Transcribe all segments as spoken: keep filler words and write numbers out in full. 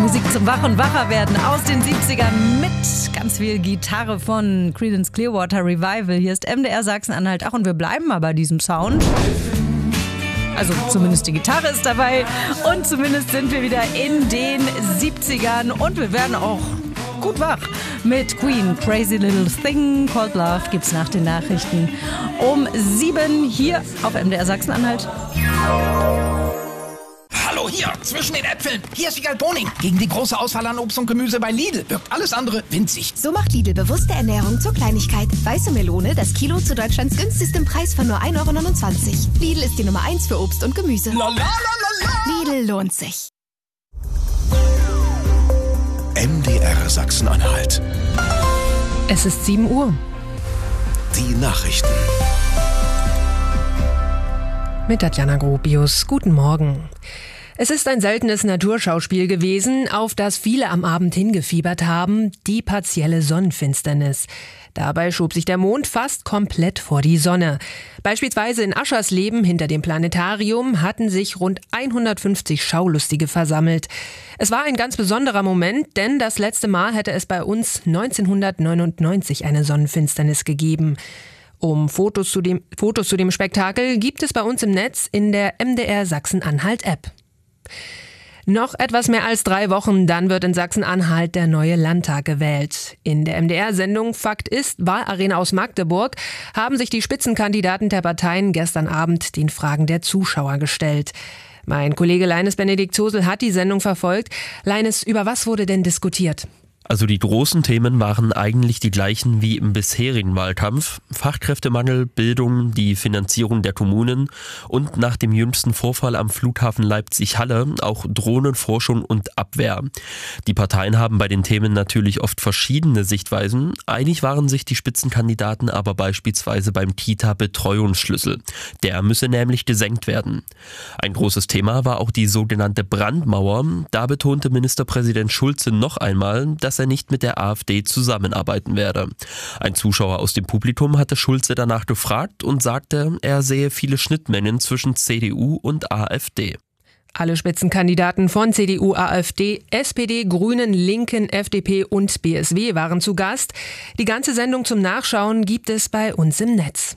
Musik zum Wach- und Wacherwerden aus den siebzigern mit ganz viel Gitarre von Creedence Clearwater Revival. Hier ist M D R Sachsen-Anhalt. Ach, und wir bleiben mal bei diesem Sound. Also zumindest die Gitarre ist dabei und zumindest sind wir wieder in den siebzigern und wir werden auch gut wach mit Queen. Crazy Little Thing Called Love gibt's nach den Nachrichten um sieben hier auf M D R Sachsen-Anhalt. Hallo, hier, zwischen den Äpfeln. Hier ist Wiegald Boning. Gegen die große Auswahl an Obst und Gemüse bei Lidl wirkt alles andere winzig. So macht Lidl bewusste Ernährung zur Kleinigkeit. Weiße Melone, das Kilo zu Deutschlands günstigstem Preis von nur ein Euro neunundzwanzig. Lidl ist die Nummer eins für Obst und Gemüse. La, la, la, la, la. Lidl lohnt sich. M D R Sachsen-Anhalt. Es ist sieben Uhr. Die Nachrichten. Mit Tatjana Gropius. Guten Morgen. Es ist ein seltenes Naturschauspiel gewesen, auf das viele am Abend hingefiebert haben, die partielle Sonnenfinsternis. Dabei schob sich der Mond fast komplett vor die Sonne. Beispielsweise in Aschersleben hinter dem Planetarium hatten sich rund hundertfünfzig Schaulustige versammelt. Es war ein ganz besonderer Moment, denn das letzte Mal hätte es bei uns neunzehnhundertneunundneunzig eine Sonnenfinsternis gegeben. Um Fotos zu dem, Fotos zu dem Spektakel gibt es bei uns im Netz in der M D R Sachsen-Anhalt-App. Noch etwas mehr als drei Wochen, dann wird in Sachsen-Anhalt der neue Landtag gewählt. In der M D R-Sendung Fakt ist, Wahlarena aus Magdeburg, haben sich die Spitzenkandidaten der Parteien gestern Abend den Fragen der Zuschauer gestellt. Mein Kollege Leines Benedikt Zosel hat die Sendung verfolgt. Leines, über was wurde denn diskutiert? Also die großen Themen waren eigentlich die gleichen wie im bisherigen Wahlkampf. Fachkräftemangel, Bildung, die Finanzierung der Kommunen und nach dem jüngsten Vorfall am Flughafen Leipzig-Halle auch Drohnenforschung und Abwehr. Die Parteien haben bei den Themen natürlich oft verschiedene Sichtweisen. Einig waren sich die Spitzenkandidaten aber beispielsweise beim Kita-Betreuungsschlüssel. Der müsse nämlich gesenkt werden. Ein großes Thema war auch die sogenannte Brandmauer. Da betonte Ministerpräsident Schulze noch einmal, dass er nicht mit der AfD zusammenarbeiten werde. Ein Zuschauer aus dem Publikum hatte Schulze danach gefragt und sagte, er sehe viele Schnittmengen zwischen C D U und AfD. Alle Spitzenkandidaten von C D U, AfD, S P D, Grünen, Linken, F D P und B S W waren zu Gast. Die ganze Sendung zum Nachschauen gibt es bei uns im Netz.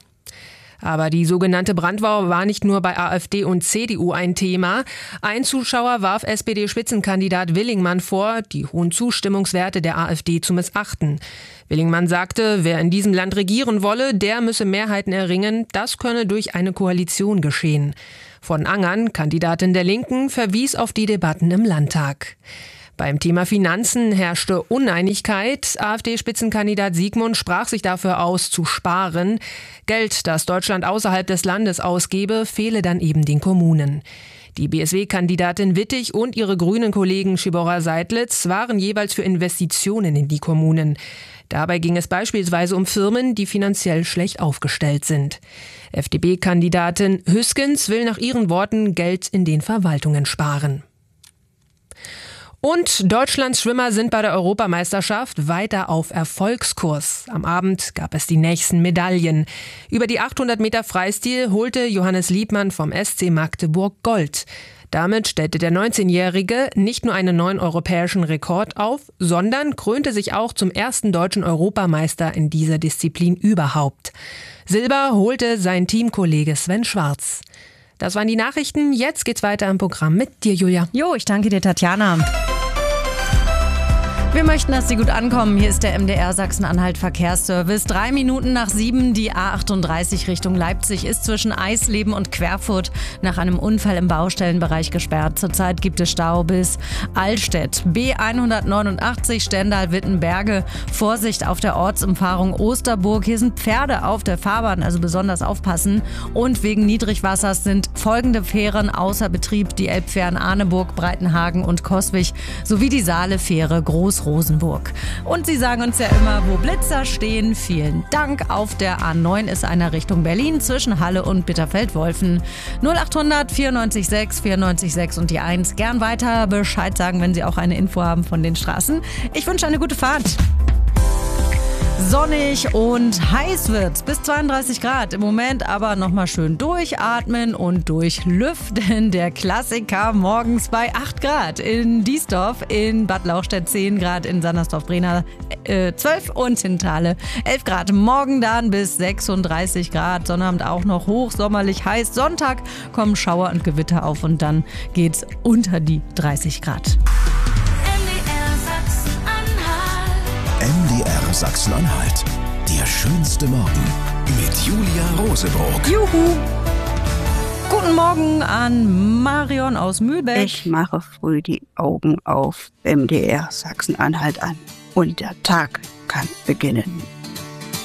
Aber die sogenannte Brandmauer war nicht nur bei AfD und C D U ein Thema. Ein Zuschauer warf S P D-Spitzenkandidat Willingmann vor, die hohen Zustimmungswerte der AfD zu missachten. Willingmann sagte, wer in diesem Land regieren wolle, der müsse Mehrheiten erringen. Das könne durch eine Koalition geschehen. Von Angern, Kandidatin der Linken, verwies auf die Debatten im Landtag. Beim Thema Finanzen herrschte Uneinigkeit. AfD-Spitzenkandidat Siegmund sprach sich dafür aus, zu sparen. Geld, das Deutschland außerhalb des Landes ausgebe, fehle dann eben den Kommunen. Die B S W-Kandidatin Wittig und ihre grünen Kollegen Schibora-Seidlitz waren jeweils für Investitionen in die Kommunen. Dabei ging es beispielsweise um Firmen, die finanziell schlecht aufgestellt sind. F D P-Kandidatin Hüskens will nach ihren Worten Geld in den Verwaltungen sparen. Und Deutschlands Schwimmer sind bei der Europameisterschaft weiter auf Erfolgskurs. Am Abend gab es die nächsten Medaillen. Über die achthundert Meter Freistil holte Johannes Liebmann vom S C Magdeburg Gold. Damit stellte der neunzehnjährige nicht nur einen neuen europäischen Rekord auf, sondern krönte sich auch zum ersten deutschen Europameister in dieser Disziplin überhaupt. Silber holte sein Teamkollege Sven Schwarz. Das waren die Nachrichten. Jetzt geht's weiter im Programm mit dir, Julia. Jo, ich danke dir, Tatjana. Wir möchten, dass Sie gut ankommen. Hier ist der M D R Sachsen-Anhalt Verkehrsservice. Drei Minuten nach sieben, die A achtunddreißig Richtung Leipzig ist zwischen Eisleben und Querfurt nach einem Unfall im Baustellenbereich gesperrt. Zurzeit gibt es Stau bis Altstedt. B hundertneunundachtzig Stendal-Wittenberge. Vorsicht auf der Ortsumfahrung Osterburg. Hier sind Pferde auf der Fahrbahn, also besonders aufpassen. Und wegen Niedrigwassers sind folgende Fähren außer Betrieb: die Elbfähren Arneburg, Breitenhagen und Coswig sowie die Saale-Fähre Groß Rosenburg. Und Sie sagen uns ja immer, wo Blitzer stehen, vielen Dank. Auf der A neun ist einer Richtung Berlin zwischen Halle und Bitterfeld-Wolfen. null achthundert vierundneunzig sechs vierundneunzig sechs und die eins. Gern weiter Bescheid sagen, wenn Sie auch eine Info haben von den Straßen. Ich wünsche eine gute Fahrt. Sonnig und heiß wird's, bis zweiunddreißig Grad. Im Moment aber nochmal schön durchatmen und durchlüften. Der Klassiker morgens bei acht Grad in Diesdorf, in Bad Lauchstädt zehn Grad, in Sandersdorf-Brena äh, zwölf und in Thale elf Grad. Morgen dann bis sechsunddreißig Grad, Sonnabend auch noch hochsommerlich heiß. Sonntag kommen Schauer und Gewitter auf und dann geht's unter die dreißig Grad. M D R Sachsen-Anhalt. Der schönste Morgen mit Julia Rosebrock. Juhu! Guten Morgen an Marion aus Mühlbeck. Ich mache früh die Augen auf M D R Sachsen-Anhalt an und der Tag kann beginnen.